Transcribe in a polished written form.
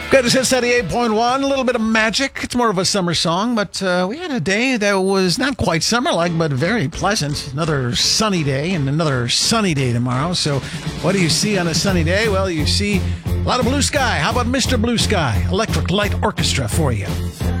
Good, it's 78.1, a little bit of magic. It's more of a summer song, but we had a day that was not quite summer-like, but very pleasant. Another sunny day and another sunny day tomorrow. So what do you see on a sunny day? Well, you see a lot of blue sky. How about Mr. Blue Sky? Electric Light Orchestra for you.